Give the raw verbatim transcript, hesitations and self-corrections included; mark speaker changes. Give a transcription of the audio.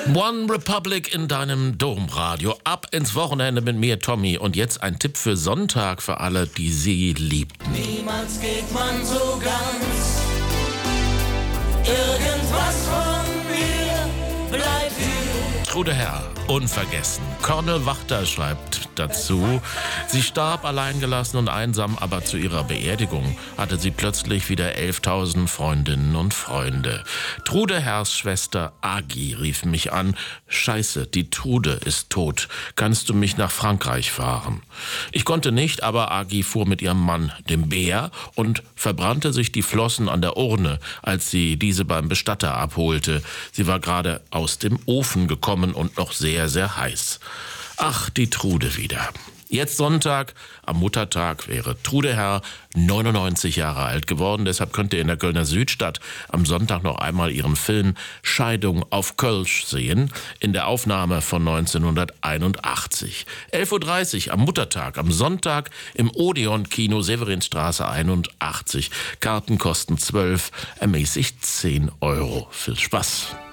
Speaker 1: One Republic in deinem Domradio. Ab ins Wochenende mit mir, Tommy. Und jetzt ein Tipp für Sonntag für alle, die sie liebten.
Speaker 2: Niemals geht man so ganz. Irgendwas von mir bleibt hier.
Speaker 1: Trude Herr, unvergessen. Cornel Wachter schreibt dazu, sie starb alleingelassen und einsam, aber zu ihrer Beerdigung hatte sie plötzlich wieder elftausend Freundinnen und Freunde. Trude Herrs Schwester Agi rief mich an, Scheiße, die Trude ist tot, kannst du mich nach Frankreich fahren? Ich konnte nicht, aber Agi fuhr mit ihrem Mann, dem Bär, und verbrannte sich die Flossen an der Urne, als sie diese beim Bestatter abholte. Sie war gerade aus dem Ofen gekommen und noch sehr, sehr heiß. Ach, die Trude wieder. Jetzt Sonntag, am Muttertag, wäre Trude Herr neunundneunzig Jahre alt geworden. Deshalb könnt ihr in der Kölner Südstadt am Sonntag noch einmal ihren Film Scheidung auf Kölsch sehen, in der Aufnahme von neunzehnhunderteinundachtzig. elf Uhr dreißig am Muttertag, am Sonntag im Odeon-Kino Severinstraße einundachtzig. Karten kosten zwölf, ermäßigt zehn Euro. Viel Spaß!